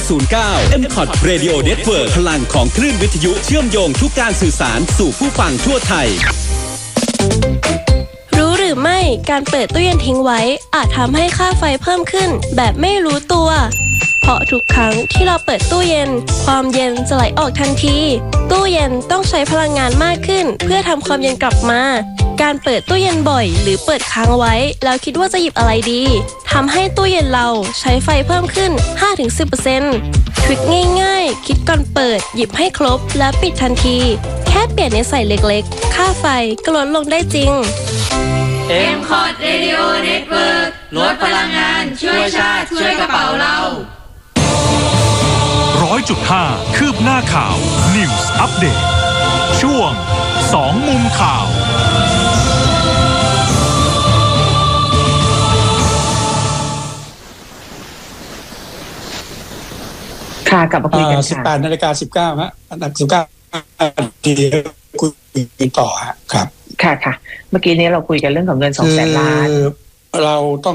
M-Cot Radio Network พลังของคลื่นวิทยุเชื่อมโยงทุกการสื่อสารสู่ผู้ฟังทั่วไทยรู้หรือไม่การเปิดตู้เย็นทิ้งไว้อาจทำให้ค่าไฟเพิ่มขึ้นแบบไม่รู้ตัวเพราะทุกครั้งที่เราเปิดตู้เย็นความเย็นจะไหลออกทันทีตู้เย็นต้องใช้พลังงานมากขึ้นเพื่อทำความเย็นกลับมาการเปิดตู้เย็นบ่อยหรือเปิดค้างไว้แล้วคิดว่าจะหยิบอะไรดีทำให้ตู้เย็นเราใช้ไฟเพิ่มขึ้น 5-10% ทริคง่ายๆคิดก่อนเปิดหยิบให้ครบและปิดทันทีแค่เปลี่ยนนิสัยเล็กๆค่าไฟก็ลดลงได้จริง M-Cot Radio Network ลดพลังงานช่วยชาติช่วยกระเป๋าเรา 100.5 คืบหน้าข่าว News Update ช่วง2มุมข่าวค่ะกลับมาคุยกันค่ะ 18:19 ฮะ19 นาทีคุยต่อฮะครับค่ะเมื่อกี้นี้เราคุยกันเรื่องของเงิน 200,000 ล้านเราต้อง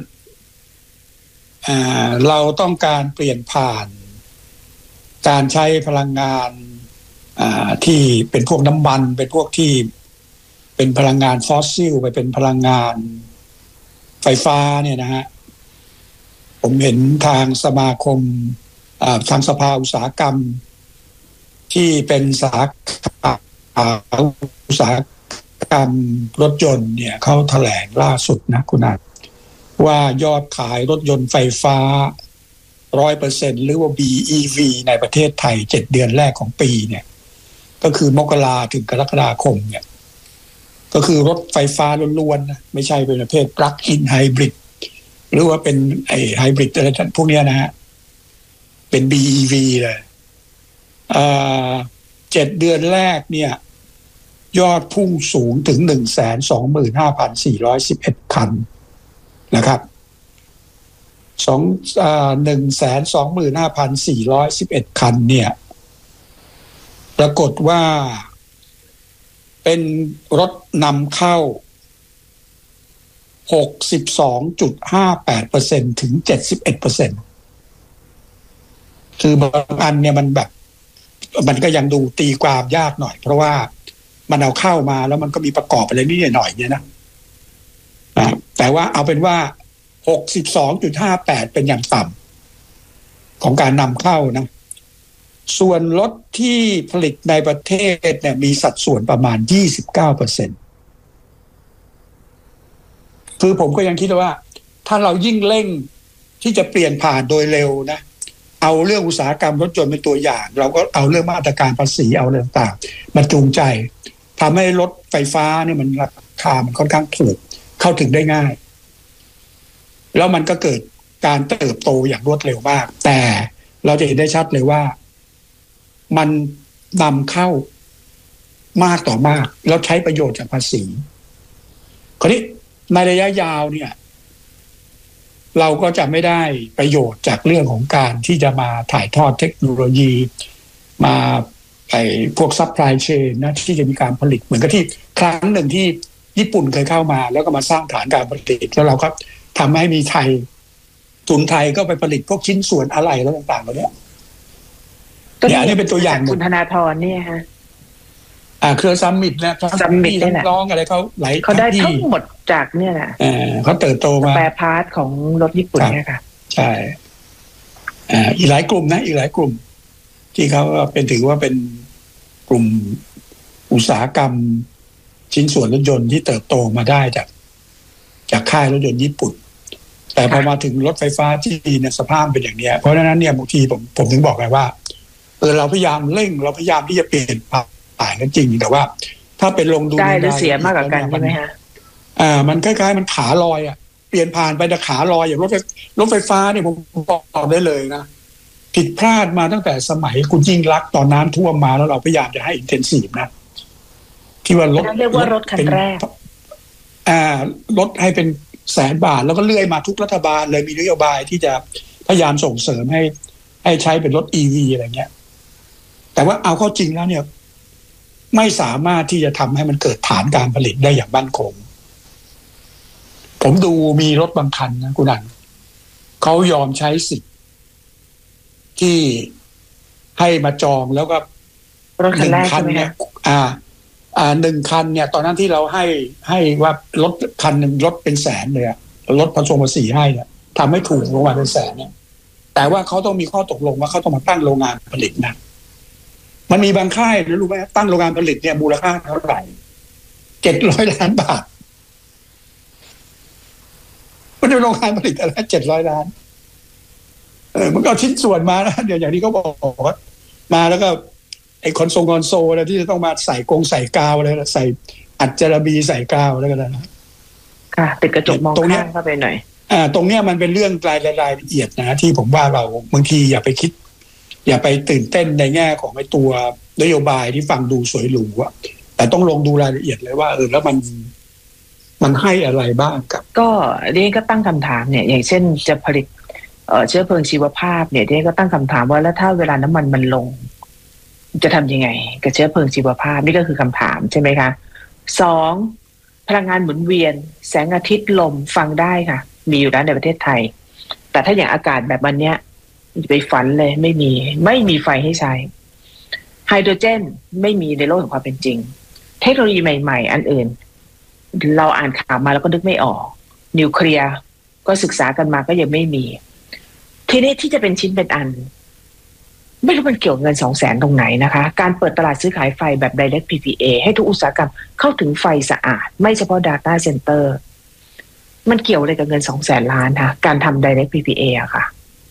การเปลี่ยนผ่านการใช้พลังงานที่เป็นพวกน้ำมันเป็นพวกที่เป็นพลังงานฟอสซิลไปเป็นพลังงานไฟฟ้าเนี่ยนะฮะผมเห็นทางสมาคมทางสภาอุตสาหกรรมที่เป็นสาขาอุตสาหกรรมรถยนต์เนี่ยเขาแถลงล่าสุดนะคุณอาว่ายอดขายรถยนต์ไฟฟ้า 100% หรือว่า BEV ในประเทศไทย7เดือนแรกของปีเนี่ยก็คือมกราถึงกรกฎาคมเนี่ยก็คือรถไฟฟ้าล้วนๆนะไม่ใช่เป็นประเภท plug-in hybrid หรือว่าเป็นไฮบริดอะไรพวกนี้นะฮะเป็น BEV เลย7เดือนแรกเนี่ยยอดพุ่งสูงถึง 125,411 คันนะครับ125,411 คันเนี่ยปรากฏว่าเป็นรถนำเข้า 62.58% ถึง 71% คือบางอันเนี่ยมันก็ยังดูตีความยากหน่อยเพราะว่ามันเอาเข้ามาแล้วมันก็มีประกอบอะไรนิดหน่อยเนี่ยนะแต่ว่าเอาเป็นว่า 62.58 เป็นอย่างต่ำของการนำเข้านะส่วนรถที่ผลิตในประเทศเนี่ยมีสัดส่วนประมาณ 29%คือผมก็ยังคิดว่าถ้าเรายิ่งเร่งที่จะเปลี่ยนผ่านโดยเร็วนะเอาเรื่องอุตสาหกรรมรถยนต์เป็นตัวอย่างเราก็เอาเรื่องมาตรการภาษีเอาเรื่องต่างมาจูงใจทำให้รถไฟฟ้าเนี่ยมันราคามันค่อนข้างถูกเข้าถึงได้ง่ายแล้วมันก็เกิดการเติบโตอย่างรวดเร็วมากแต่เราจะเห็นได้ชัดเลยว่ามันนำเข้ามากต่อมากแล้วใช้ประโยชน์จากภาษีคราวนี้ในระยะยาวเนี่ยเราก็จะไม่ได้ประโยชน์จากเรื่องของการที่จะมาถ่ายทอดเทคโนโลยีมาพวกซัพพลายเชนนะที่จะมีการผลิตเหมือนกับที่ครั้งหนึ่งที่ญี่ปุ่นเคยเข้ามาแล้วก็มาสร้างฐานการผลิตแล้วเราก็ทำให้มีไทยทุนไทยก็ไปผลิตพวกชิ้นส่วนอะไรแล้วต่างๆเหล่านี้เนี่ยอันนี้เป็นตัวอย่างคุณธนาธรเนี่ยฮะเครือซัมมิตนะซัมมิตนี่แหละร้องอะไรเขาได้ทั้งหมดจากเนี่ยแหละเขาเติบโตมาแปรพาร์ทของรถญี่ปุ่นเนี่ยค่ะใช่อีกหลายกลุ่มนะอีกหลายกลุ่มที่เขาถือว่าเป็นกลุ่มอุตสาหกรรมชิ้นส่วนรถยนต์ที่เติบโตมาได้จากค่ายรถยนต์ญี่ปุ่นแต่พอมาถึงรถไฟฟ้าที่เนี่ยสภาพเป็นอย่างนี้เพราะฉะนั้นเนี่ยบางทีผมถึงบอกไงว่าเราพยายามเร่งเราพยายามที่จะเปลี่ยนผ่านกันจริงแต่ว่าถ้าเป็นลงดูได้หรือเสียมากกว่ากันใช่ไหมฮะมันคล้ายๆมันขาลอยเปลี่ยนผ่านไปแต่ขาลอยอย่างรถไฟฟ้าเนี่ยผมบอกได้เลยนะผิดพลาดมาตั้งแต่สมัยคุณยิ่งลักษณ์ตอนน้ำท่วมมาแล้วเราพยายามจะให้อินเทนซีฟนะที่ว่ารถเรียกว่ารถคันแรกรถให้เป็น100,000 บาทแล้วก็เลื่อยมาทุกรัฐบาลเลยมีนโยบายที่จะพยายามส่งเสริมให้ใช้เป็นรถ EV อะไรเงี้ยแต่ว่าเอาเข้าจริงแล้วเนี่ยไม่สามารถที่จะทำให้มันเกิดฐานการผลิตได้อย่างมั่นคงผมดูมีรถบางคันนะคุณอันเขายอมใช้สิทธิ์ที่ให้มาจองแล้วก็รถคันแรกใช่ไหมคะ 1 คันเนี่ยตอนนั้นที่เราให้ว่ารถคันหนึ่งรถเป็นแสนเลยอะรถผสมภาษีให้เนี่ยทำให้ถูกลงมาเป็นแสนเนี่ยแต่ว่าเขาต้องมีข้อตกลงว่าเขาต้องมาตั้งโรงงานผลิตนะมันมีบางค่ายนะรู้ไหมตั้งโรงงานผลิตเนี่ยมูลค่าเท่าไหร่700 ล้านบาทมันเป็นโรงงานผลิตอะไร700 ล้านมันก็ชิ้นส่วนมานะเดี๋ยวอย่างนี้เขาบอกว่ามาแล้วก็ไอ้คอนโซลอะไรที่จะต้องมาใส่กาวอะไรใส่อัดเจลาบีใส่กาวแล้วก็นะค่ะติดกระจกมองข้างเข้าไปหน่อยตรงเนี้ยมันเป็นเรื่องรายละเอียดนะที่ผมว่าเราบางทีอย่าไปคิดอย่าไปตื่นเต้นในแง่ของไอ้ตัวนโยบายที่ฟังดูสวยหรูอะแต่ต้องลงดูรายละเอียดเลยว่าแล้วมันให้อะไรบ้างกับก็เรียนก็ตั้งคำถามเนี่ยอย่างเช่นจะผลิตเชื้อเพลิงชีวภาพเนี่ยเรียนก็ตั้งคำถามว่าแล้วถ้าเวลาน้ำมันลงจะทำยังไงกับเชื้อเพลิงชีวภาพนี่ก็คือคำถามใช่ไหมคะ2พลังงานหมุนเวียนแสงอาทิตย์ลมฟังได้ค่ะมีอยู่แล้วในประเทศไทยแต่ถ้าอย่างอากาศแบบวันเนี้ยไปฝันเลยไม่มีไฟให้ใช้ไฮโดรเจนไม่มีในโลกของความเป็นจริงเทคโนโลยีใหม่ๆอันอื่นเราอ่านข่าวมาแล้วก็นึกไม่ออกนิวเคลียร์ก็ศึกษากันมาก็ยังไม่มีทีนี้ที่จะเป็นชิ้นเป็นอันไม่รู้มันเกี่ยวเงิน 200,000 ตรงไหนนะคะการเปิดตลาดซื้อขายไฟแบบ Direct PPA ให้ทุกอุตสาหกรรมเข้าถึงไฟสะอาดไม่เฉพาะ Data Center มันเกี่ยวอะไรกับเงิน 200,000 ล้านคะการทำ Direct PPA อะค่ะ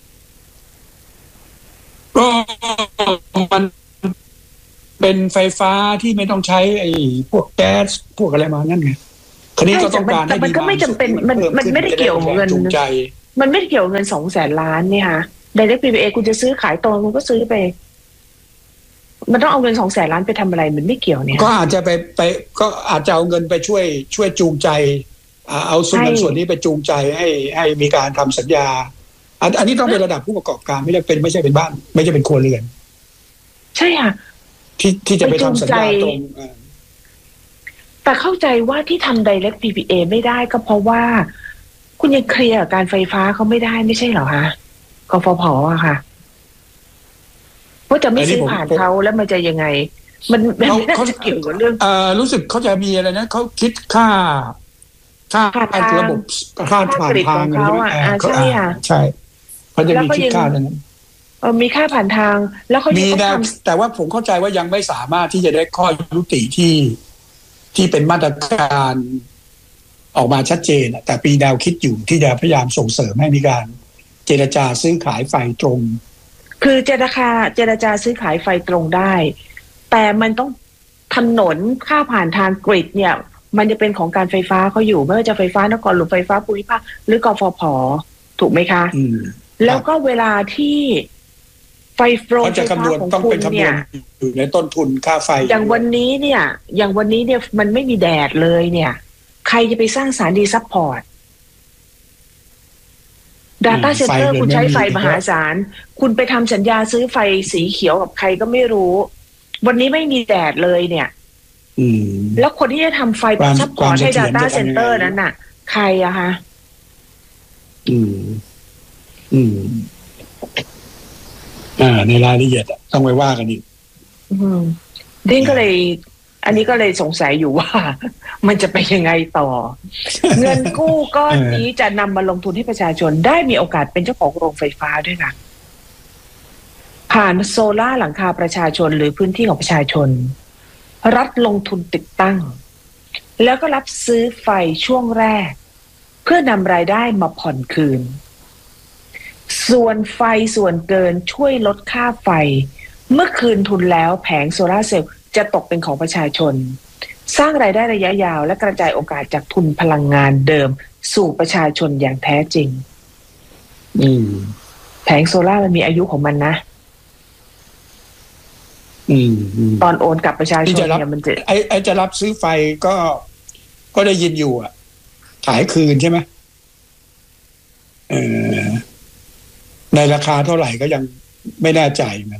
ก็มันเป็นไฟฟ้าที่ไม่ต้องใช้ไอ้พวกแก๊สพวกอะไรมานั่นไงคราวนี้ก็ต้องการให้มันก็ไม่จำเป็นมันไม่ได้เกี่ยวเงินมันไม่ได้เกี่ยวเงิน 200,000 ล้านนี่ค่ะDirect PPA คุณจะซื้อขายตรงคุณก็ซื้อไปมันต้องเอาเงิน 200,000 ล้านไปทำอะไรมันไม่เกี่ยวเนี่ยก็อาจจะไปก็อาจจะเอาเงินไปช่วยจูงใจเอาส่วนนี้ไปจูงใจให้มีการทำสัญญาอันนี้ต้องเป็นระดับผู้ประกอบการไม่ใช่เป็นบ้านไม่ใช่เป็นครัวเรือนใช่ค่ะที่จะไปทำสัญญาตรงแต่เข้าใจว่าที่ทำ Direct PPA ไม่ได้ก็เพราะว่าคุณยังเคลียร์การไฟฟ้าเขาไม่ได้ไม่ใช่เหรอคะกฟผ.อะค่ะว่าจะไม่ซื้อผ่านเขาแล้วมันจะยังไไงมันเขาจะเกี่ยวกับเรื่องรู้สึกเขาจะมีอะไรนะเขาคิดค่าระบบค่าผ่านทางเขาใช่ค่ะใช่เขาจะมีคิดค่านั้นมีค่าผ่านทางแล้วเขามีนะแต่ว่าผมเข้าใจว่ายังไม่สามารถที่จะได้ข้อยุติที่เป็นมาตรการออกมาชัดเจนแต่ปีแนวคิดอยู่ที่จะพยายามส่งเสริมให้มีการเจรจาซื้อขายไฟตรงคือเจรจาซื้อขายไฟตรงได้แต่มันต้องถนนค่าผ่านทางกริดเนี่ยมันจะเป็นของการไฟฟ้าเขาอยู่ไม่ว่าจะไฟฟ้านครหลวงไฟฟ้าภูมิภาคหรือกฟผ.ถูกไหมคะแล้วก็เวลาที่ไฟโฟลว์จะคำนวณต้องเป็นคำนวณอยู่ในต้นทุนค่าไฟอย่างวันนี้เนี่ยมันไม่มีแดดเลยเนี่ยใครจะไปสร้างสถานีซัพพอร์ตData Center คุณใช้ไฟมหาศาลคุณไปทำสัญญาซื้อไฟสีเขียวกับใครก็ไม่รู้วันนี้ไม่มีแดดเลยเนี่ยแล้วคนที่จะทำไฟซัพพอร์ตให้ Data Center นั้นน่ะใครอะคะในรายละเอียดต้องไปว่ากันอีกดิ้งก็เลยอันนี้ก็เลยสงสัยอยู่ว่ามันจะไปยังไงต่อ เงินกู้ก้อนนี้จะนำมาลงทุนให้ประชาชนได้มีโอกาสเป็นเจ้าของโรงไฟฟ้าด้วยค่ะผ่านโซล่าหลังคาประชาชนหรือพื้นที่ของประชาชนรัฐลงทุนติดตั้งแล้วก็รับซื้อไฟช่วงแรกเพื่อนำรายได้มาผ่อนคืนส่วนไฟส่วนเกินช่วยลดค่าไฟเมื่อคืนทุนแล้วแผงโซล่าเซลล์จะตกเป็นของประชาชนสร้างรายได้ระยะยาวและกระจายโอกาสจากทุนพลังงานเดิมสู่ประชาชนอย่างแท้จริงแผงโซล่ามันมีอายุของมันนะตอนโอนกับประชาชนเนี่ยมันจะไอ้จะรับซื้อไฟก็ได้ยินอยู่อ่ะขายคืนใช่ไหมในราคาเท่าไหร่ก็ยังไม่แน่ใจมัน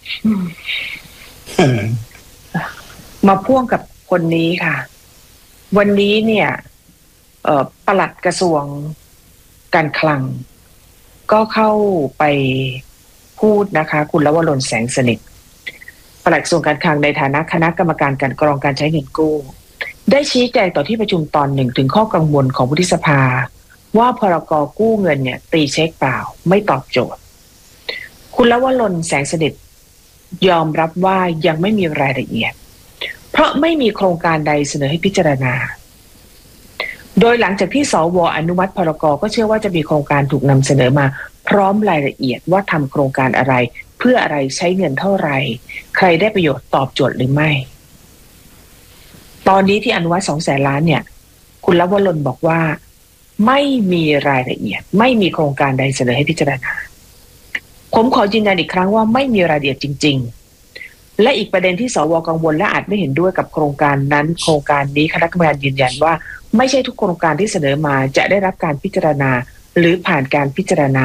มาพ่วงกับคนนี้ค่ะวันนี้เนี่ยปลัดกระทรวงการคลังก็เข้าไปพพูดนะคะคุณลวรน แสงสนิทปลัดกระทรวงการคลังในฐานะคณะกรรมการการกรองการใช้เงินกู้ได้ชี้แจงต่อที่ประชุมตอนหนึ่งถึงข้อกังวลของวุฒิสภาว่าพรก.กู้เงินเนี่ยตีเช็คเปล่าไม่ตอบโจทย์คุณลวรน แสงสนิทยอมรับว่ายังไม่มีรายละเอียดเพราะไม่มีโครงการใดเสนอให้พิจารณาโดยหลังจากที่สว.อนุมัติพรก.ก็เชื่อว่าจะมีโครงการถูกนำเสนอมาพร้อมรายละเอียดว่าทำโครงการอะไรเพื่ออะไรใช้เงินเท่าไหร่ใครได้ประโยชน์ตอบโจทย์หรือไม่ตอนนี้ที่อนุมัติ200,000 ล้านเนี่ยคุณลวรน บอกว่าไม่มีรายละเอียดไม่มีโครงการใดเสนอให้พิจารณาผมขอยืนยันอีกครั้งว่าไม่มีรายละเอียดจริงๆและอีกประเด็นที่สว.กังวลและอาจไม่เห็นด้วยกับโครงการนั้นโครงการนี้คณะกรรมการยืนยันว่าไม่ใช่ทุกโครงการที่เสนอมาจะได้รับการพิจารณาหรือผ่านการพิจารณา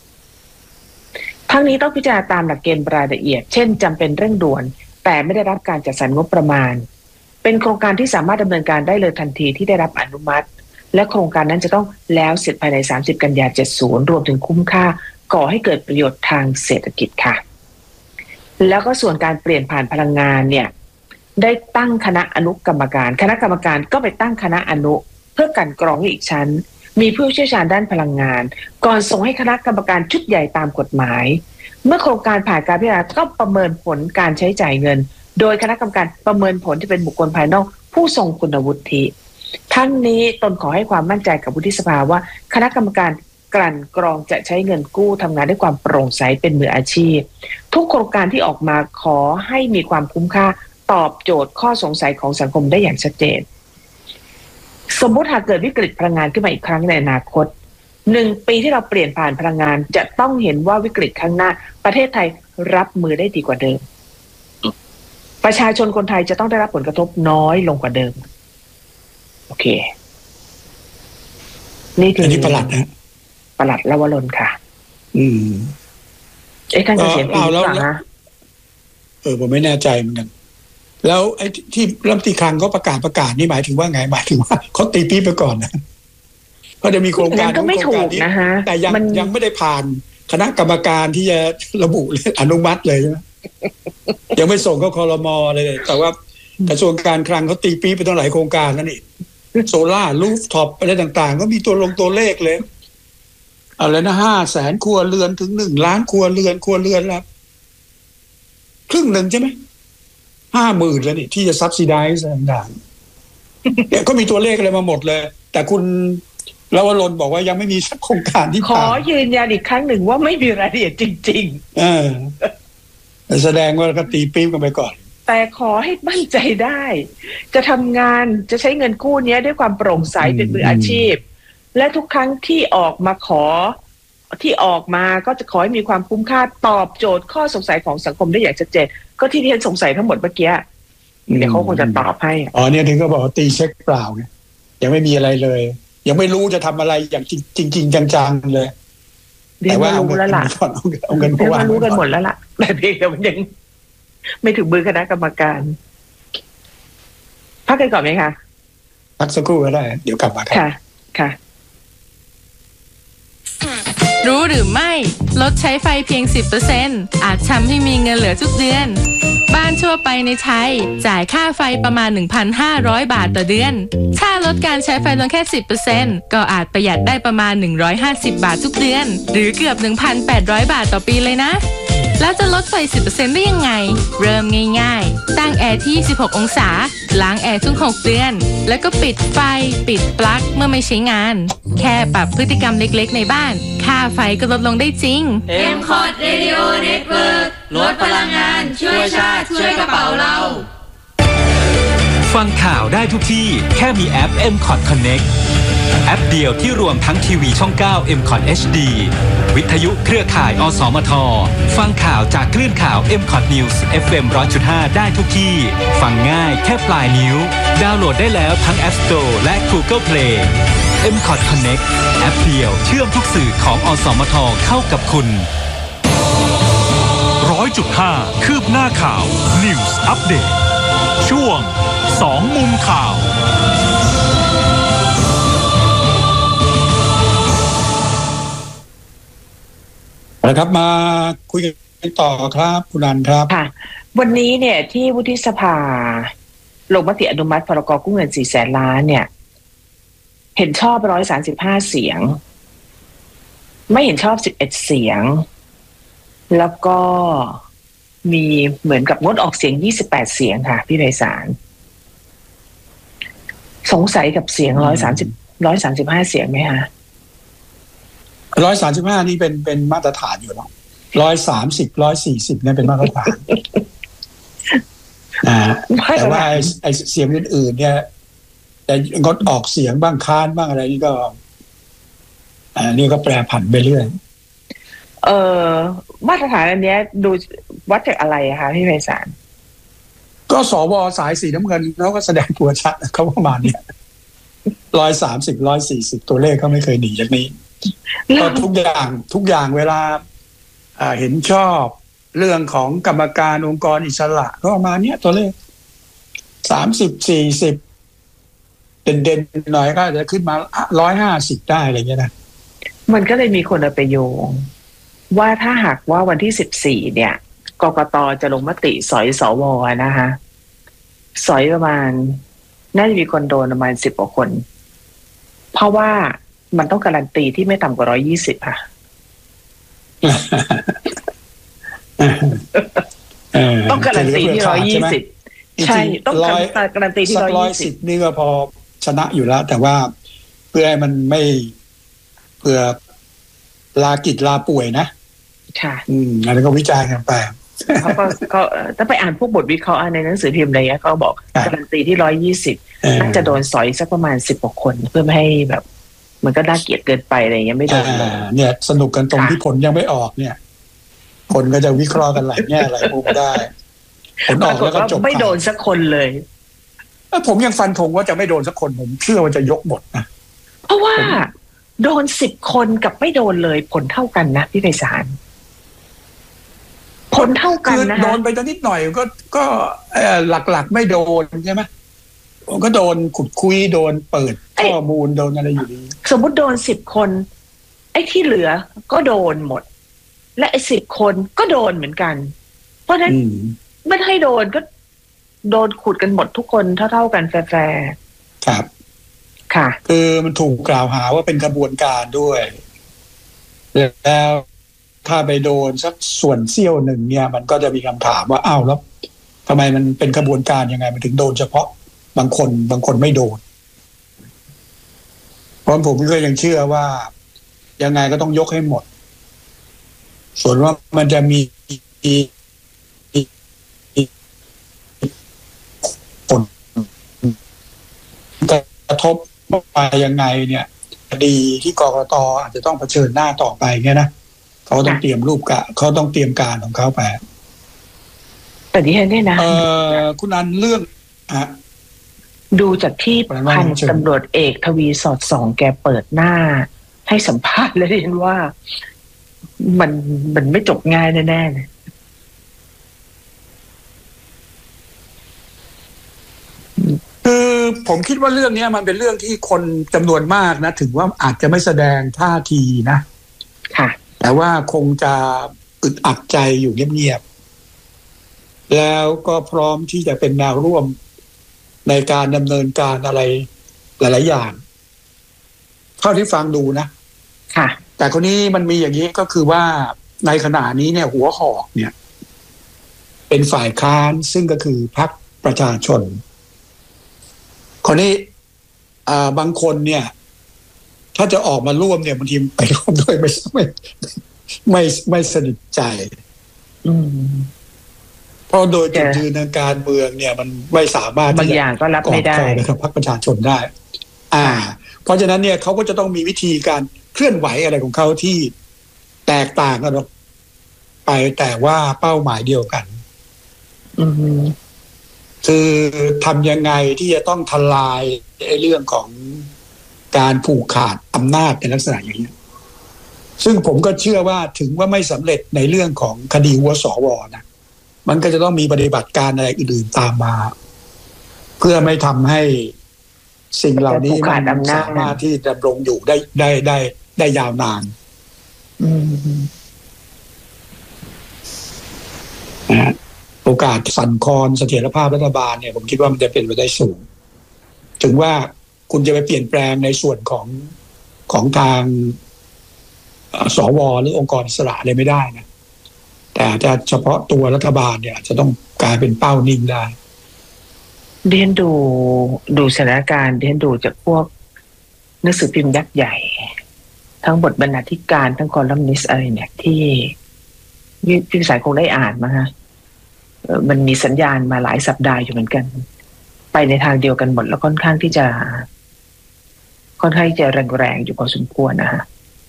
ทั้งนี้ต้องพิจารณาตามหลักเกณฑ์รายละเอียดเช่นจำเป็นเร่งด่วนแต่ไม่ได้รับการจัดสรรงบประมาณเป็นโครงการที่สามารถดำเนินการได้เลยทันทีที่ได้รับอนุมัติและโครงการนั้นจะต้องแล้วเสร็จภายใน30 กันยายน 70รวมถึงคุ้มค่าก่อให้เกิดประโยชน์ทางเศรษฐกิจค่ะแล้วก็ส่วนการเปลี่ยนผ่านพลังงานเนี่ยได้ตั้งคณะอนุกรรมการคณะกรรมการก็ไปตั้งคณะอนุเพื่อกันกรองอีกชั้นมีผู้เชี่ยวชาญด้านพลังงานก่อนส่งให้คณะกรรมการชุดใหญ่ตามกฎหมายเมื่อโครงการผ่านการพิจารณาก็ประเมินผลการใช้จ่ายเงินโดยคณะกรรมการประเมินผลที่เป็นบุคคลภายนอกผู้ทรงคุณวุฒิทั้งนี้ตนขอให้ความมั่นใจกับวุฒิสภาว่าคณะกรรมการกลั่นกรองจะใช้เงินกู้ทำงานด้วยความโปร่งใสเป็นมืออาชีพทุกโครงการที่ออกมาขอให้มีความคุ้มค่าตอบโจทย์ข้อสงสัยของสังคมได้อย่างชัดเจนสมมุติหากเกิดวิกฤตพลังงานขึ้นมาอีกครั้งในอนาคต1 ปีที่เราเปลี่ยนผ่านพลังงานจะต้องเห็นว่าวิกฤตข้างหน้าประเทศไทยรับมือได้ดีกว่าเดิมประชาชนคนไทยจะต้องได้รับผลกระทบน้อยลงกว่าเดิมโอเคนี่คืออันนี้ปลัดนะปลัดลวรนค่ะท่านเกษียณปีหรือเปล่านะผมไม่แน่ใจเหมือนกันแล้วไอ้ที่รัฐมนตรีคลังเขาประกาศนี่หมายถึงว่าไงหมายถึงว่าเขาตีปี๊บไปก่อนนะก็จะมีโครงการก็ไม่ถูกนะฮะแต่ยังไม่ได้ผ่านคณะกรรมการที่จะระบุอนุมัติเลยนะยังไม่ส่งเข้าครม.เลยแต่ว่ากระทรวงการคลังเขาตีปี๊บไปตั้งหลายโครงการแล้วนี่โซล่ารูฟท็อปอะไรต่างๆก็มีตัวเลขเลยอะไรนะ500,000 ครัวเรือนถึง1 ล้านครัวเรือนแล้วครึ่งหนึ่งใช่ไหม50,000แล้วนี่ที่จะซับซิไดซ์ต่างๆเนี่ยก็มีตัวเลขอะไรมาหมดเลยแต่คุณลวรนบอกว่ายังไม่มีสักโครงการที่ขอยืนยันอีกครั้งหนึ่งว่าไม่มีรายละเอียดจริงๆแสดงว่าก็ตีปี๊บกันไปก่อนแต่ขอให้มั่นใจได้จะทำงานจะใช้เงินกู้นี้ด้วยความโปร่งใสเป็นมืออาชีพและทุกครั้งที่ออกมาก็จะขอให้มีความคุ้มค่าตอบโจทย์ข้อสงสัยของสังคมได้อย่างชัดเจนก็ที่ที่ฉันสงสัยทั้งหมดเมื่อกี้เดี๋ยวเขาคงจะตอบให้เนี่ยถึงก็บอกตีเช็คเปล่าไงยังไม่มีอะไรเลยยังไม่รู้จะทำอะไรอย่างจริงจังๆเลยแต่ว่ารู้แล้วล่ะเอาเงินเพราะว่ารู้กันหมดแล้วล่ะแต่เพียงแต่มันยังไม่ถึงมือคณะกรรมการพักกันก่อนไหมคะพักสักครู่ก็ได้เดี๋ยวกลับมาค่ะรู้หรือไม่ลดใช้ไฟเพียง 10% อาจทำให้มีเงินเหลือทุกเดือนบ้านทั่วไปในไทยจ่ายค่าไฟประมาณ 1,500 บาทต่อเดือนถ้าลดการใช้ไฟลงแค่ 10% ก็อาจประหยัดได้ประมาณ150 บาททุกเดือนหรือเกือบ 1,800 บาทต่อปีเลยนะแล้วจะลดไฟ 10% ได้ยังไงเริ่มง่ายๆตั้งแอร์ที่16 องศาล้างแอร์ทุก6 เดือนแล้วก็ปิดไฟปิดปลั๊กเมื่อไม่ใช้งานแค่ปรับพฤติกรรมเล็กๆในบ้านค่าไฟก็ลดลงได้จริง MCOT Radio Network ลดพลังงานช่วยชาติช่วยกระเป๋าเราฟังข่าวได้ทุกที่แค่มีแอป MCOT Connect แอปเดียวที่รวมทั้งทีวีช่อง 9 MCOT HD วิทยุเครือข่ายอสมทฟังข่าวจากคลื่นข่าว MCOT News FM 100.5 ได้ทุกที่ฟังง่ายแค่ปลายนิ้วดาวน์โหลดได้แล้วทั้ง App Store และ Google Play MCOT Connect แอปเดียวเชื่อมทุกสื่อของอสมทเข้ากับคุณ 100.5 คืบหน้าข่าว News Update ช่วง2 มุมข่าวแล้วครับมาคุยกันต่อครับคุณนันครับค่ะวันนี้เนี่ยที่วุฒิสภาลงมติอนุมัติพรก.กู้เงิน 400,000 ล้านเนี่ยเห็นชอบ135เสียงไม่เห็นชอบ11เสียงแล้วก็มีเหมือนกับงดออกเสียง28เสียงค่ะพี่ไพศาลสงสัยกับเสียง135เสียงไหมคะ 135นี่เป็นมาตรฐานอยู่เนาะ130 140เนี่ยเป็นมาตรฐานแต่ว่าไอ้เสียงอื่นๆเนี่ยแต่งดออกเสียงบ้างค้านบ้างอะไรนี่ก็นี่ก็แปรผันไปเรื่อยมาตรฐานอันเนี้ยดูวัดจากอะไรคะพี่ไพศาลก็สวสายสีน้ำเงินเขาก็แสดงตัวชัดเขาประมาณนี้130 140ตัวเลขก็ไม่เคยหนีจากนี้ก็ทุกอย่างเวลาเห็นชอบเรื่องของกรรมการองค์กรอิสระก็ประมาณนี้ตัวเลข30 40เด่นๆหน่อยก็จะขึ้นมา150ได้อะไรเงี้ยนะมันก็เลยมีคนเอาไปโยงว่าถ้าหากว่าวันที่14เนี่ยกกต.จะลงมติสอยสวนะคะสอยประมาณน่าจะมีคนโดนประมาณ10 กว่าคนเพราะว่ามันต้องการันตีที่ไม่ต่ำกว่า120ค่ะต้องการันตีที่120ใช่ต้องการันตีที่120 นี่ก็พอชนะอยู่แล้วแต่ว่าเพื่อให้มันไม่เพื่อลากิจลาป่วยนะค่ะอันนี้ก็วิจารณ์กันไปเขาก็ถ้าไปอ่านพวกบทวิเคราะห์ในหนังสือพิมพ์อะไรเงี้ยเขาบอกการันตีที่120น่าจะโดนสอยสักประมาณ10 กว่าคนเพื่อไม่ให้แบบมันก็น่าเกลียดเกินไปอะไรเงี้ยไม่โดนเนี่ยสนุกกันตรงที่ผลยังไม่ออกเนี่ยคนก็จะวิเคราะห์กันหลายแง่หลายมุมได้ผลออกแล้วก็จบไม่โดนสักคนเลยผมยังฟันธงว่าจะไม่โดนสักคนผมเชื่อว่าจะยกหมดนะเพราะว่าโดน10 คนกับไม่โดนเลยผลเท่ากันนะพี่ไพศาลผลเท่ากันนะโดนไปนิดหน่อยก็หลักๆไม่โดนใช่ไหมก็โดนขุดคุยโดนเปิดข้อมูลโดนอะไรอยู่ดีสมมติโดน10 คนไอ้ที่เหลือก็โดนหมดและไอ้10 คนก็โดนเหมือนกันเพราะฉะนั้นไม่ให้โดนก็โดนขุดกันหมดทุกคนเท่ากันแฟร์ครับค่ะคือมันถูกกล่าวหาว่าเป็นกระบวนการด้วยแล้วถ้าไปโดนสักส่วนเสี้ยวหนึ่งเนี่ยมันก็จะมีคำถามว่าอ้าวแล้วทำไมมันเป็นกระบวนการยังไงมันถึงโดนเฉพาะบางคนไม่โดนเพราะผมก็ยังเชื่อว่ายังไงก็ต้องยกให้หมดส่วนว่ามันจะมีผลกระทบไปยังไงเนี่ยคดีที่กกต.อาจจะต้องเผชิญหน้าต่อไปเนี่ยนะเขาต้องเตรียมเขาต้องเตรียมการของเขาไปแต่ที่เห็นได้นะคุณนันเรื่องดูจากที่พันตำรวจเอกทวีสอดส่องแกเปิดหน้าให้สัมภาษณ์แล้วเห็นว่ามันไม่จบง่ายแน่ๆเลยคือผมคิดว่าเรื่องนี้มันเป็นเรื่องที่คนจำนวนมากนะถึงว่าอาจจะไม่แสดงท่าทีนะค่ะแต่ว่าคงจะอึดอัดใจอยู่เงียบๆแล้วก็พร้อมที่จะเป็นแนวร่วมในการดำเนินการอะไรหลายๆอย่างเท่าที่ฟังดูนะค่ะแต่คนนี้มันมีอย่างนี้ก็คือว่าในขณะนี้เนี่ยหัวหอกเนี่ยเป็นฝ่ายค้านซึ่งก็คือพรรคประชาชนคนนี้บางคนเนี่ยถ้าจะออกมาร่วมเนี่ยบางทีไปร่วมด้วยไม่สนิทใจเพราะโดยจุดยืนทางการเมืองเนี่ยมันไม่สามารถบางอย่างก็รับไม่ได้นะครับพรรคประชาชนได้เพราะฉะนั้นเนี่ยเขาก็จะต้องมีวิธีการเคลื่อนไหวอะไรของเขาที่แตกต่างกันไปแต่ว่าเป้าหมายเดียวกันคือทำยังไงที่จะต้องทลายเรื่องของการผูกขาดอำนาจในลักษณะอย่างนี้ซึ่งผมก็เชื่อว่าถึงว่าไม่สำเร็จในเรื่องของคดีหัวสวนะมันก็จะต้องมีปฏิบัติการอะไรอื่นๆตามมาเพื่อไม่ทำให้สิ่งเหล่านี้มันสามารถที่จะดำรงอยู่ได้ยาวนานอกาสสั่นคลอนเสถียรภาพรัฐบาลเนี่ยผมคิดว่ามันจะเป็นไปได้สูงถึงว่าคุณจะไปเปลี่ยนแปลงในส่วนของทางสวหรือองค์กรอิสระอะไรไม่ได้นะแต่จะเฉพาะตัวรัฐบาลเนี่ยจะต้องกลายเป็นเป้านิ่งได้เรียนดูสถานการณ์เรียนดูจากพวกหนังสือพิมพ์ยักษ์ใหญ่ทั้งบทบรรณาธิการทั้งคอลัมนิสต์อะไรเนี่ยที่พี่สายคงได้อ่านมาฮะมันมีสัญญาณมาหลายสัปดาห์อยู่เหมือนกันไปในทางเดียวกันหมดแล้วค่อนข้างที่จะแรงๆอยู่พอสมควรนะฮะ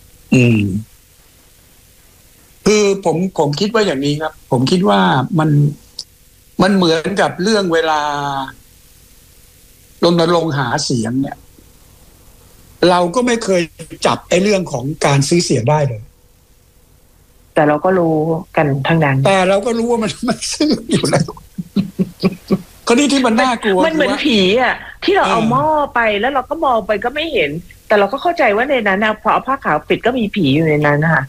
คือผมคิดว่าอย่างนี้ครับผมคิดว่ามันเหมือนกับเรื่องเวลารณรงค์หาเสียงเนี่ยเราก็ไม่เคยจับไอ้เรื่องของการซื้อเสียงได้เลยแต่เราก็รู้กันทั้งนั้นแต่เราก็รู้ว่ามันซื้ออยู่แล้วคนนี้ที่มันน่ากลัวมันเหมือนผีอ่ะที่เราเอาหม้อไปแล้วเราก็มองไปก็ไม่เห็นแต่เราก็เข้าใจว่าในนั้นนะพอเอาผ้าขาวปิดก็มีผีอยู่ในนั้นนะคะ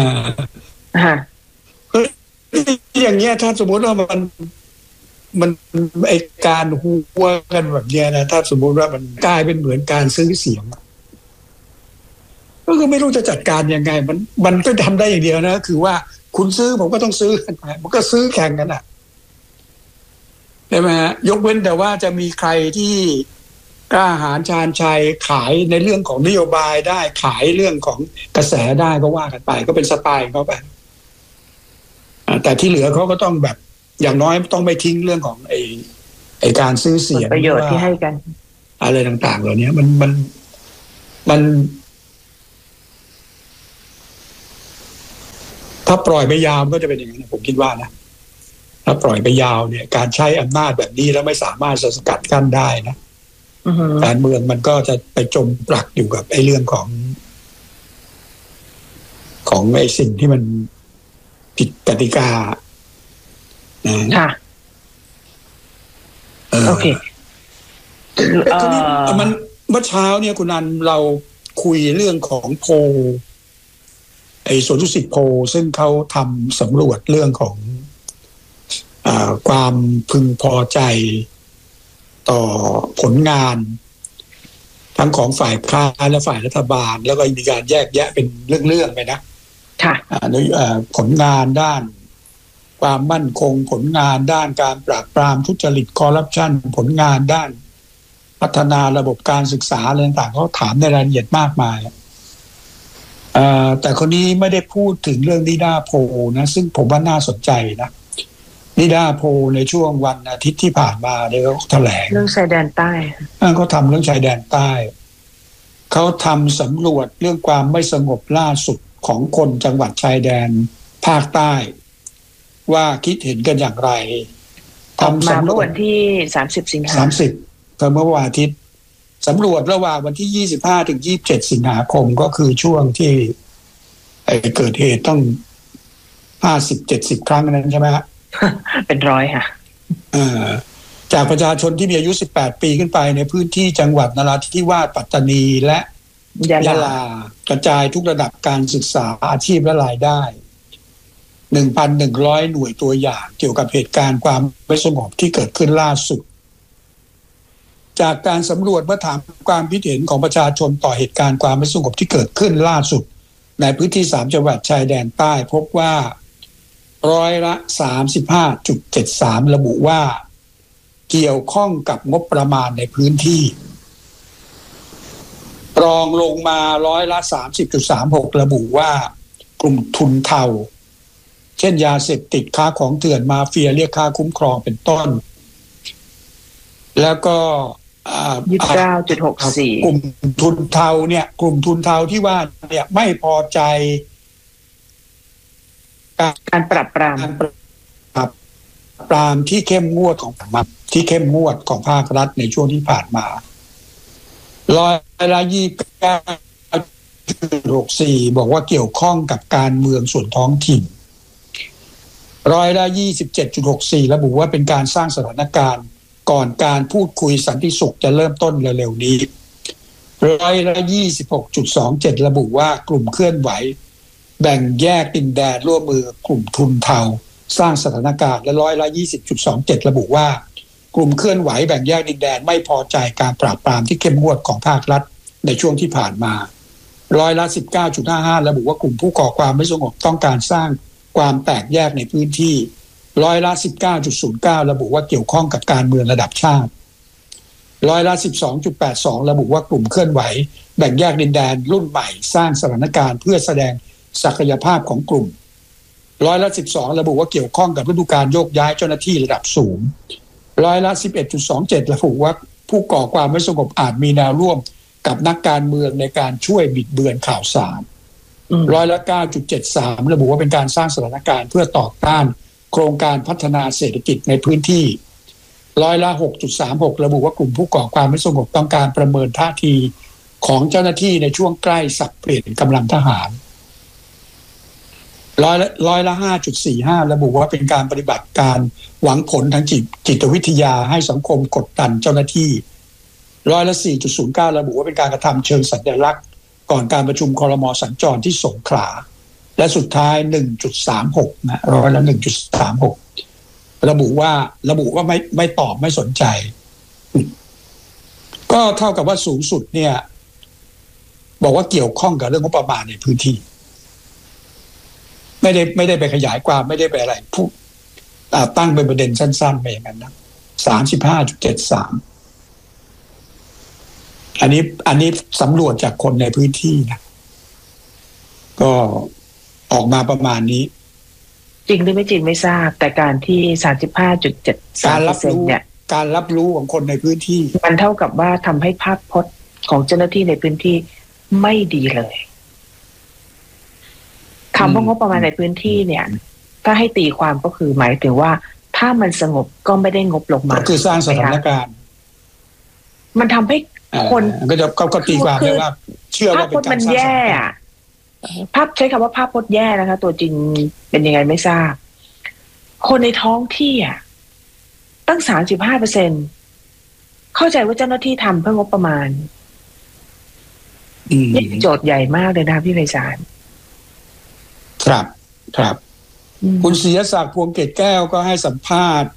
อย่างเงี้ยถ้าสมมติว่ามันไอการหัวกันแบบเนี้ยนะถ้าสมมติว่ามันกลายเป็นเหมือนการซื้อเสียงก็คือไม่รู้จะจัดการยังไงมันก็ทำได้อย่างเดียวนะคือว่าคุณซื้อผมก็ต้องซื้อมันก็ซื้อแข่งกันอ่ะใช่ไหมฮะยกเว้นแต่ว่าจะมีใครที่กล้าหาญชาญชัยขายในเรื่องของนโยบายได้ขายเรื่องของกระแสได้ก็ว่ากันไปก็เป็นสไตล์เขาไปแต่ที่เหลือเขาก็ต้องแบบอย่างน้อยต้องไม่ทิ้งเรื่องของไอ้การซื้อเสียงประโยชน์ที่ให้กันอะไรต่างๆเหล่านี้มันถ้าปล่อยไปยาวก็จะเป็นอย่างนั้นผมคิดว่านะถ้าปล่อยไปยาวเนี่ยการใช้อำนาจแบบนี้แล้วไม่สามารถสกัดกั้นได้นะการเมืองมันก็จะไปจมปลักอยู่กับไอ้เรื่องของไอ้สิ่งที่มันผิดกติกาค่ะโอเคมันเมื่อเช้าเนี่ยคุณนันเราคุยเรื่องของโพลไอ้สวนดุสิตโพลซึ่งเขาทำสำรวจเรื่องของความพึงพอใจต่อผลงานทั้งของฝ่ายค้านและฝ่ายรัฐบาลแล้วก็มีการแยกแยะเป็นเรื่องๆไปนะค่ะผลงานด้านความมั่นคงผลงานด้านการปราบปรามทุจริตคอร์รัปชันผลงานด้านพัฒนาระบบการศึกษาอะไรต่างๆเขาถามในรายละเอียดมากมายแต่คนนี้ไม่ได้พูดถึงเรื่องนิด้าโพลนะซึ่งผมว่าน่าสนใจนะนิด้าโพลในช่วงวันอาทิตย์ที่ผ่านมาเนี่ยเขาแถลงเรื่องชายแดนใต้เขาทำเรื่องชายแดนใต้เขาทำสำรวจเรื่องความไม่สงบล่าสุดของคนจังหวัดชายแดนภาคใต้ว่าคิดเห็นกันอย่างไรทำสำรวจที่30 สิงหาคมเมื่อวันอาทิตย์สำรวจระหว่างวันที่25 ถึง 27 สิงหาคมก็คือช่วงที่เกิดเหตุต้อง50-70 ครั้งนั้นใช่ไหมฮะเป็นร้อยค่ะจากประชาชนที่มีอายุ18 ปีขึ้นไปในพื้นที่จังหวัดนราธิวาสปัตตานีและยะลากระจายทุกระดับการศึกษาอาชีพและรายได้ 1,100 หน่วยตัวอย่างเกี่ยวกับเหตุการณ์ความไม่สงบที่เกิดขึ้นล่าสุดจากการสำรวจเมื่อถามความคิดเห็นของประชาชนต่อเหตุการณ์ความไม่สงบที่เกิดขึ้นล่าสุดในพื้นที่3จังหวัดชายแดนใต้พบว่า35.73% ระบุว่าเกี่ยวข้องกับงบประมาณในพื้นที่รองลงมา30.36% ระบุว่ากลุ่มทุนเทาเช่นยาเสพติดค้าของเถื่อนมาเฟียเรียกค่าคุ้มครองเป็นต้นแล้วก็ 29.64 กลุ่มทุนเทาเนี่ยกลุ่มทุนเทาที่ว่าเนี่ยไม่พอใจการปราบปรามที่เข้มงวดของภาครัฐในช่วงที่ผ่านมา29.64 บอกว่าเกี่ยวข้องกับการเมืองส่วนท้องถิ่น27.64 ระบุว่าเป็นการสร้างสถานการณ์ก่อนการพูดคุยสันติสุขจะเริ่มต้นเร็วๆนี้26.27 ระบุว่ากลุ่มเคลื่อนไหวแบ่งแยกดินแดนร่วมมือกลุ่มทุนเทาสร้างสถานการณ์และ20.27%ระบุว่ากลุ่มเคลื่อนไหวแบ่งแยกดินแดนไม่พอใจการปราบปรามที่เข้มงวดของภาครัฐในช่วงที่ผ่านมา19.55%ระบุว่ากลุ่มผู้ก่อความไม่สงบต้องการสร้างความแตกแยกในพื้นที่19.09%ระบุว่าเกี่ยวข้องกับการเมืองระดับชาติ12.82%ระบุว่ากลุ่มเคลื่อนไหวแบ่งแยกดินแดนรุ่นใหม่สร้างสถานการณ์เพื่อแสดงศักยภาพของกลุ่ม12%ระบุว่าเกี่ยวข้องกับฤดูกาลโยกย้ายเจ้าหน้าที่ระดับสูง11.27%ระบุว่าผู้ก่อความไม่สงบอาจมีแนวร่วมกับนักการเมืองในการช่วยบิดเบือนข่าวสาร9.73%ระบุว่าเป็นการสร้างสถานการณ์เพื่อต่อต้านโครงการพัฒนาเศรษฐกิจในพื้นที่6.36%ระบุว่ากลุ่มผู้ก่อความไม่สงบต้องการประเมินท่าทีของเจ้าหน้าที่ในช่วงใกล้สับเปลี่ยนกำลังทหาร5.45%ระบุว่าเป็นการปฏิบัติการหวังผลทางจิตวิทยาให้สังคมกดดันเจ้าหน้าที่4.09%ระบุว่าเป็นการกระทำเชิงสัญลักษณ์ก่อนการประชุมครม.สัญจรที่สงขลาและสุดท้าย 1.36% นะ1.36%ระบุว่าไม่ตอบไม่สนใจก็เท่ากับว่าสูงสุดเนี่ยบอกว่าเกี่ยวข้องกับเรื่องงบประมาณในพื้นที่ไม่ได้ไปขยายความไม่ได้ไปอะไรพูดตั้งเป็นประเด็นสั้นๆไปอย่างนั้นนะ 35.73 อันนี้สำรวจจากคนในพื้นที่นะก็ออกมาประมาณนี้จริงหรือไม่จริงไม่ทราบแต่การที่ 35.73% เนี่ยการรับรู้ของคนในพื้นที่มันเท่ากับว่าทำให้ภาพพจน์ของเจ้าหน้าที่ในพื้นที่ไม่ดีเลยคำว่างบประมาณในพื้นที่เนี่ยถ้าให้ตีความก็คือหมายถึงว่าถ้ามันสงบก็ไม่ได้งบลงมาคือสร้างสถานการณ์มันทำให้คนก็ตีความได้ว่าเชื่อว่าเป็นการสร้างสถานการณ์ภาพใช้คำว่าภาพพจน์แย่นะคะตัวจริงเป็นยังไงไม่ทราบคนในท้องที่ตั้ง 35% เข้าใจว่าเจ้าหน้าที่ทำเพื่องบประมาณนี่โจทย์ใหญ่มากเลยนะพี่ไพศาลครับคุณศิยศักดิ์พวงเกตแก้วก็ให้สัมภาษณ์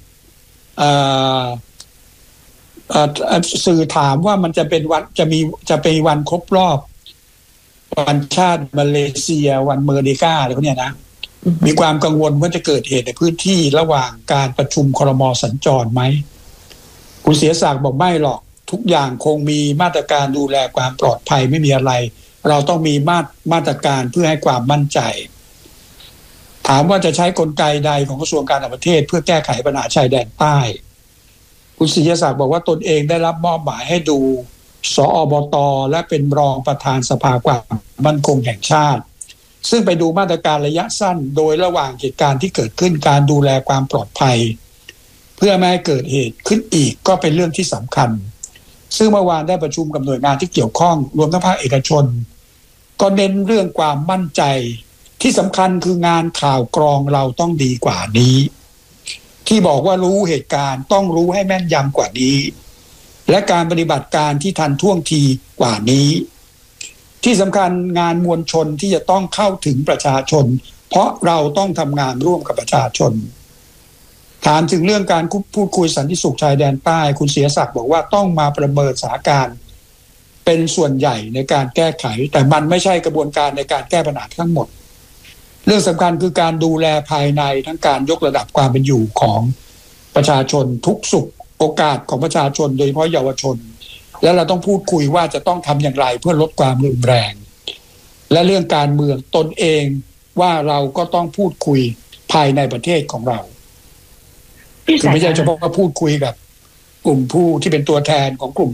สื่อถามว่ามันจะเป็นวันจะเป็นวันครบรอบวันชาติมาเลเซียวันเมอร์เดกาอะไรพวกนี้นะมีความกังวลว่าจะเกิดเหตุในพื้นที่ระหว่างการประชุมครม.สัญจรไหมคุณศิยศักดิ์บอกไม่หรอกทุกอย่างคงมีมาตรการดูแลความปลอดภัยไม่มีอะไรเราต้องมีมาตรการเพื่อให้ความมั่นใจถามว่าจะใช้กลไกใดของกระทรวงการต่างประเทศเพื่อแก้ไขปัญหาชายแดนใต้คุณศิยศักดิ์บอกว่าตนเองได้รับมอบหมายให้ดูสอบต.และเป็นรองประธานสภาความมั่นคงแห่งชาติซึ่งไปดูมาตรการระยะสั้นโดยระหว่างเหตุการณ์ที่เกิดขึ้นการดูแลความปลอดภัยเพื่อไม่ให้เกิดเหตุขึ้นอีกก็เป็นเรื่องที่สำคัญซึ่งเมื่อวานได้ประชุมกับหน่วยงานที่เกี่ยวข้องรวมทั้งภาคเอกชนก็เน้นเรื่องความมั่นใจที่สำคัญคืองานข่าวกรองเราต้องดีกว่านี้ที่บอกว่ารู้เหตุการณ์ต้องรู้ให้แม่นยำกว่านี้และการปฏิบัติการที่ทันท่วงทีกว่านี้ที่สำคัญงานมวลชนที่จะต้องเข้าถึงประชาชนเพราะเราต้องทำงานร่วมกับประชาชนถามถึงเรื่องการพูดคุยสันติสุขชายแดนใต้คุณศิยศักดิ์บอกว่าต้องมาประเมินสถานการณ์เป็นส่วนใหญ่ในการแก้ไขแต่มันไม่ใช่กระบวนการในการแก้ปัญหาทั้งหมดเรื่องสำคัญคือการดูแลภายในทั้งการยกระดับความเป็นอยู่ของประชาชนทุกสุขโอกาสของประชาชนโดยเฉพาะเยาวชนและเราต้องพูดคุยว่าจะต้องทำอย่างไรเพื่อลดความรุนแรงและเรื่องการเมืองตนเองว่าเราก็ต้องพูดคุยภายในประเทศของเราคือไม่ใช่เฉพาะว่าพูดคุยกับกลุ่มผู้ที่เป็นตัวแทนของกลุ่ม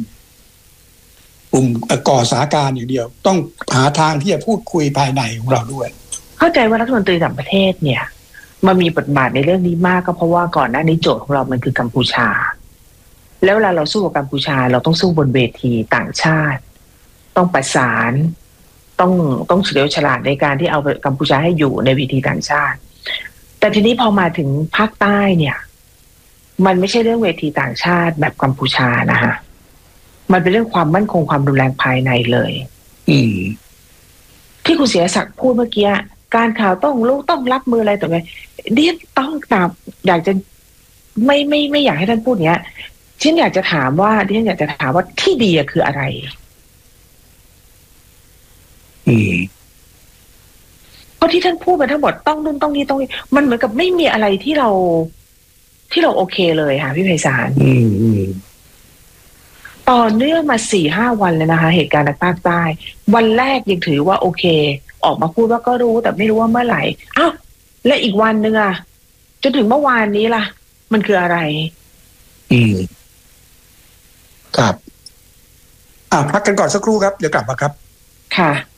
ก่อสถานการณ์อย่างเดียวต้องหาทางที่จะพูดคุยภายในของเราด้วยเข้าใจว่ารัฐมนตรีต่างประเทศเนี่ยมามีบทบาทในเรื่องนี้มากก็เพราะว่าก่อนหน้านี้โจทย์ของเรามันคือกัมพูชาแล้วเวลาเราสู้กับกัมพูชาเราต้องสู้บนเวทีต่างชาติต้องประสานต้องเฉลียวฉลาดในการที่เอากัมพูชาให้อยู่ในเวทีต่างชาติแต่ทีนี้พอมาถึงภาคใต้เนี่ยมันไม่ใช่เรื่องเวทีต่างชาติแบบกัมพูชานะฮะมันเป็นเรื่องความมั่นคงความรุนแรงภายในเลยที่คุณศิยศักดิ์พูดเมื่อกี้การข่าวต้องรู้ต้องรับมืออะไรต่อไปดิฉันต้องตามอยากจะไม่อยากให้ท่านพูดเนี้ยดิฉันอยากจะถามว่าที่ดีคืออะไรเพราะที่ท่านพูดมาทั้งหมดต้องนู่นต้องนี่ต้องนี่มันเหมือนกับไม่มีอะไรที่เราโอเคเลยค่ะพี่ไพศาลต่อเนื่องมา 4-5 วันเลยนะคะเหตุการณ์ในภาคใต้วันแรกยังถือว่าโอเคออกมาพูดว่าก็รู้แต่ไม่รู้ว่าเมื่อไหร่อ้าวและอีกวันนึงอ่ะจนถึงเมื่อวานนี้ล่ะมันคืออะไรครับพักกันก่อนสักครู่ครับเดี๋ยวกลับมาครับค่ะ